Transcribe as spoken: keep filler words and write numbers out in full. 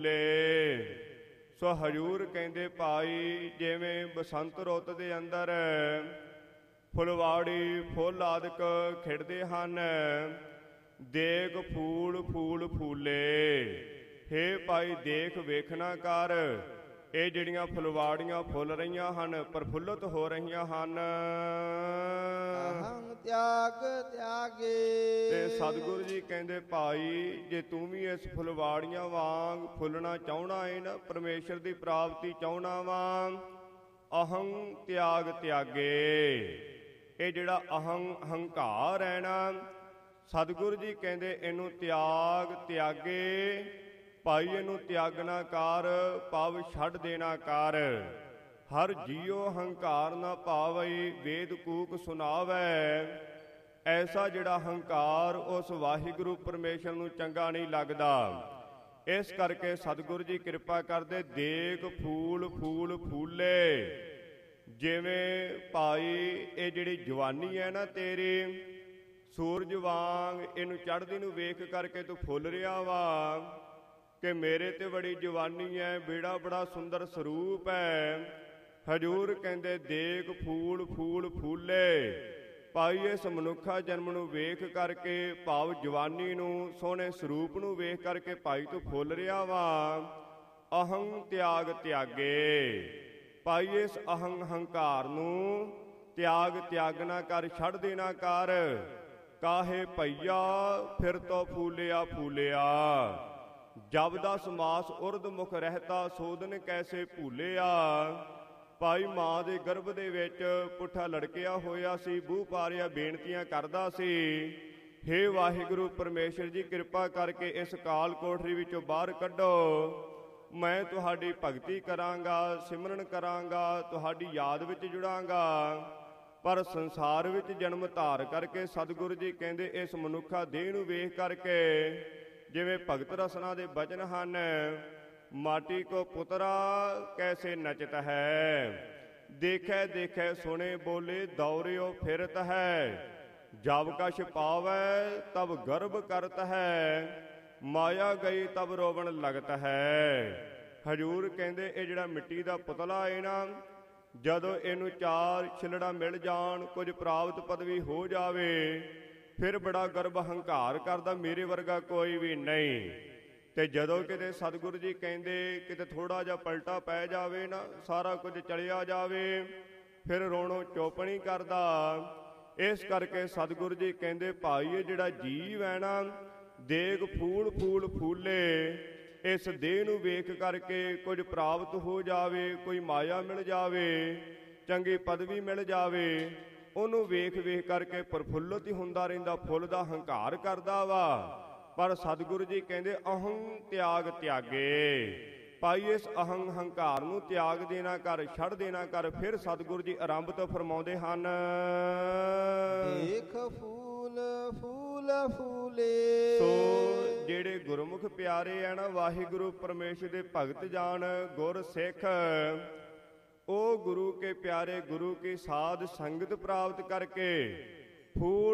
ਫੂਲੇ। ਸੋ ਹਜ਼ੂਰ ਕਹਿੰਦੇ ਭਾਈ ਜਿਵੇਂ ਬਸੰਤ ਰੁੱਤ ਦੇ ਅੰਦਰ ਫੁਲਵਾੜੀ ਫੁੱਲ ਆਦਿਕ ਖਿੜਦੇ ਹਨ, ਦੇਖ ਫੂਲ ਫੂਲ ਫੂਲੇ। ਹੇ ਭਾਈ ਦੇਖ ਵੇਖਣਾ ਕਰ, ਇਹ ਜਿਹੜੀਆਂ ਫੁਲਵਾੜੀਆਂ ਫੁੱਲ ਰਹੀਆਂ ਹਨ, ਪ੍ਰਫੁੱਲਤ ਹੋ ਰਹੀਆਂ ਹਨ। ਅਹੰ ਤਿਆਗ ਤਿਆਗੇ। ਤੇ ਸਤਿਗੁਰੂ ਜੀ ਕਹਿੰਦੇ ਭਾਈ ਜੇ ਤੂੰ ਵੀ ਇਸ ਫੁਲਵਾੜੀਆਂ ਵਾਂਗ ਫੁੱਲਣਾ ਚਾਹੁੰਦਾ ਹੈ ਨਾ, ਪਰਮੇਸ਼ਰ ਦੀ ਪ੍ਰਾਪਤੀ ਚਾਹੁੰਦਾ ਵਾਂ, ਅਹੰ ਤਿਆਗ ਤਿਆਗੇ। ਇਹ ਜਿਹੜਾ ਅਹੰ ਹੰਕਾਰ ਹੈ ਨਾ, ਸਤਿਗੁਰੂ ਜੀ ਕਹਿੰਦੇ ਇਹਨੂੰ ਤਿਆਗ ਤਿਆਗੇ। ਭਾਈ ਇਹਨੂੰ ਤਿਆਗਣਾ ਕਰ, ਭਾਵ ਛੱਡ ਦੇਣਾ ਕਰ। ਹਰ ਜੀਉ ਹੰਕਾਰ ਨਾ ਭਾਵਈ, ਵੇਦ ਕੂਕ ਸੁਣਾਵੈ। ਐਸਾ ਜਿਹੜਾ ਹੰਕਾਰ ਉਸ ਵਾਹਿਗੁਰੂ ਪਰਮੇਸ਼ਰ ਨੂੰ ਚੰਗਾ ਨਹੀਂ ਲੱਗਦਾ। ਇਸ ਕਰਕੇ ਸਤਿਗੁਰੂ ਜੀ ਕਿਰਪਾ ਕਰਦੇ, ਦੇਖ ਫੂਲ ਫੂਲ ਫੂਲੇ। ਜਿਵੇਂ ਭਾਈ ਇਹ ਜਿਹੜੀ ਜਵਾਨੀ ਹੈ ਨਾ ਤੇਰੀ, ਸੂਰਜ ਵਾਂਗ ਇਹਨੂੰ ਚੜ੍ਹਦੀ ਨੂੰ ਵੇਖ ਕਰਕੇ ਤੂੰ ਫੁੱਲ ਰਿਹਾ ਵਾ ਕਿ ਮੇਰੇ ਤੇ ਬੜੀ ਜਵਾਨੀ ਹੈ, ਬੇੜਾ ਬੜਾ ਸੁੰਦਰ ਸਰੂਪ ਹੈ। ਹਜ਼ੂਰ ਕਹਿੰਦੇ ਦੇਖ ਫੂਲ ਫੂਲ ਫੂਲੇ। ਭਾਈ ਇਸ ਮਨੁੱਖਾ ਜਨਮ ਨੂੰ ਵੇਖ ਕਰਕੇ, ਭਾਵ ਜਵਾਨੀ ਨੂੰ, ਸੋਹਣੇ ਸਰੂਪ ਨੂੰ ਵੇਖ ਕਰਕੇ ਭਾਈ ਤੂੰ ਫੁੱਲ ਰਿਹਾ ਵਾ। ਅਹੰ ਤਿਆਗ ਤਿਆਗੇ। ਭਾਈ ਇਸ ਅਹੰ ਹੰਕਾਰ ਨੂੰ ਤਿਆਗ ਤਿਆਗਣਾ ਕਰ, ਛੱਡ ਦੇਣਾ ਕਰ। ਕਾਹੇ ਭਈਆ ਫਿਰ ਤੋ ਫੂਲਿਆ ਫੂਲਿਆ, ਜਬ ਦਸ ਮਾਸ ਉਰਦ ਮੁਖ ਰਹਿਤਾ, ਸੋਧਨ ਕੈਸੇ ਭੂਲਿਆ। ਭਾਈ ਮਾਂ ਦੇ ਗਰਭ ਦੇ ਵਿੱਚ ਪੁੱਠਾ ਲੜਕਿਆ ਹੋਇਆ ਸੀ, ਬੂਹ ਪਾਰਿਆ ਬੇਨਤੀਆਂ ਕਰਦਾ ਸੀ, ਹੇ ਵਾਹਿਗੁਰੂ ਪਰਮੇਸ਼ਰ ਜੀ ਕਿਰਪਾ ਕਰਕੇ ਇਸ ਕਾਲ ਕੋਠਰੀ ਵਿੱਚੋਂ ਬਾਹਰ ਕੱਢੋ। ਮੈਂ ਤੁਹਾਡੀ ਭਗਤੀ ਕਰਾਂਗਾ, ਸਿਮਰਨ ਕਰਾਂਗਾ, ਤੁਹਾਡੀ ਯਾਦ ਵਿੱਚ ਜੁੜਾਂਗਾ। ਪਰ ਸੰਸਾਰ ਵਿੱਚ ਜਨਮ ਧਾਰ ਕਰਕੇ ਸਤਿਗੁਰੂ ਜੀ ਕਹਿੰਦੇ ਇਸ ਮਨੁੱਖਾ ਦੇਹ ਨੂੰ ਵੇਖ ਕਰਕੇ, ਜਿਵੇਂ ਭਗਤ ਰਸਨਾ ਦੇ ਬਚਨ ਹਨ, ਮਾਟੀ ਕੋ ਪੁੱਤਰਾ ਕੈਸੇ ਨਚਤ ਹੈ, ਦੇਖੈ ਦੇਖੈ ਸੁਣੇ ਬੋਲੇ ਦੌਰਿਓ ਫਿਰਤ ਹੈ, ਜਬ ਕਛ ਪਾਵੈ ਤਬ ਗਰਭ ਕਰਤ ਹੈ, ਮਾਇਆ ਗਈ ਤਬ ਰੋਵਣ ਲਗਤ ਹੈ। ਹਜ਼ੂਰ ਕਹਿੰਦੇ ਇਹ ਜਿਹੜਾ ਮਿੱਟੀ ਦਾ ਪੁਤਲਾ ਹੈ ਨਾ, ਜਦੋਂ ਇਹਨੂੰ ਚਾਰ ਛਿਲੜਾ ਮਿਲ ਜਾਣ, ਕੁਝ ਪ੍ਰਾਪਤ ਪਦਵੀ ਹੋ ਜਾਵੇ, ਫਿਰ ਬੜਾ ਗਰਭ ਹੰਕਾਰ ਕਰਦਾ, ਮੇਰੇ ਵਰਗਾ ਕੋਈ ਵੀ ਨਹੀਂ। ਤੇ ਜਦੋਂ ਕਿਤੇ ਸਤਿਗੁਰੂ ਜੀ ਕਹਿੰਦੇ ਕਿਤੇ ਥੋੜਾ ਜਿਹਾ ਪਲਟਾ ਪੈ ਜਾਵੇ ਨਾ, ਸਾਰਾ ਕੁਝ ਚਲਿਆ ਜਾਵੇ, ਫਿਰ ਰੋਣੋਂ ਚੁੱਪ ਨਹੀਂ ਕਰਦਾ। ਇਸ ਕਰਕੇ ਸਤਿਗੁਰੂ ਜੀ ਕਹਿੰਦੇ ਭਾਈ ਇਹ ਜਿਹੜਾ ਜੀਵ ਹੈ ਨਾ, ਦੇਖ ਫੂਲ ਫੂਲ ਫੂਲੇ। ਇਸ ਦੇਹ ਨੂੰ ਵੇਖ ਕਰਕੇ ਕੁਝ ਪ੍ਰਾਪਤ ਹੋ ਜਾਵੇ, ਕੋਈ ਮਾਇਆ ਮਿਲ ਜਾਵੇ, ਚੰਗੀ ਪਦਵੀ ਮਿਲ ਜਾਵੇ, ਉਹਨੂੰ ਵੇਖ ਵੇਖ ਕਰਕੇ ਪ੍ਰਫੁੱਲਤ ਹੀ ਹੁੰਦਾ ਰਹਿੰਦਾ, ਫੁੱਲ ਦਾ ਹੰਕਾਰ ਕਰਦਾ ਵਾ। ਪਰ ਸਤਿਗੁਰੂ ਜੀ ਕਹਿੰਦੇ ਅਹੰ ਤਿਆਗ ਤਿਆਗੇ। ਭਾਈ ਇਸ ਅਹੰ ਹੰਕਾਰ ਨੂੰ ਤਿਆਗ ਦੇਣਾ ਕਰ, ਛੱਡ ਦੇਣਾ ਕਰ। ਫਿਰ ਸਤਿਗੁਰੂ ਜੀ ਆਰੰਭ ਤੋਂ ਫਰਮਾਉਂਦੇ ਹਨ, ਦੇਖ ਫੂਲ ਫੂਲ ਫੂਲੇ। ਸੋ ਜਿਹੜੇ ਗੁਰਮੁਖ ਪਿਆਰੇ ਆ ਨਾ, ਵਾਹਿਗੁਰੂ ਪਰਮੇਸ਼ਰ ਦੇ ਭਗਤ ਜਾਣ, ਗੁਰ ਸਿੱਖ, ਉਹ ਗੁਰੂ ਕੇ ਪਿਆਰੇ, ਗੁਰੂ ਕੀ ਸਾਧ ਸੰਗਤ ਪ੍ਰਾਪਤ ਕਰਕੇ ਫੂਲ